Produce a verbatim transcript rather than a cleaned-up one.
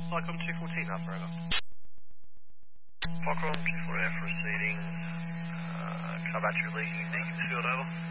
Flycom two fourteen Alpha, over. Flycom two forty Alpha receiving, uh, car battery leaking, negative field over.